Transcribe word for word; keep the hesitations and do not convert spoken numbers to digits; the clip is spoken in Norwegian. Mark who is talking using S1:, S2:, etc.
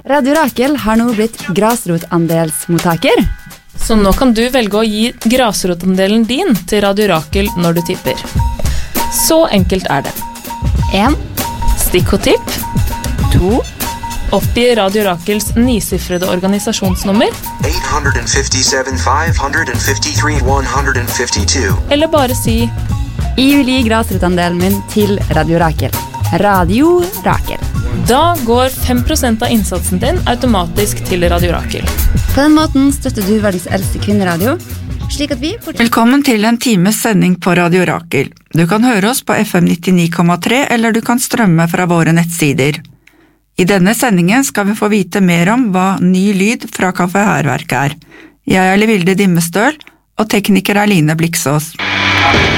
S1: Radio Rakel har nå blitt grasrotandelsmottaker.
S2: Så nå kan du velge å gi grasrotandelen din til Radio Rakel når du tipper. Så enkelt er det.
S1: en.
S2: Stikkordtipp.
S1: to.
S2: Oppgi Radio Rakels nisifrede organisasjonsnummer.
S3: eight fifty-seven, five fifty-three, one fifty-two.
S2: Eller bare si
S1: Jeg vil gi grasrotandelen min til Radio Rakel. Radio Rakel.
S2: Da går fem prosent av innsatsen din automatisk til Radio Rakel.
S1: På den måten støtter du verdens eldste kvinneradio, slik at vi fortsatt...
S4: Velkommen til en times sending på Radio Rakel. Du kan høre oss på F M nittini komma tre, eller du kan strømme fra våre nettsider. I denne sendingen skal vi få vite mer om hva ny lyd fra Kaffe Hærverk er. Jeg er Livilde Dimmestøl, og tekniker er Line Bliksås.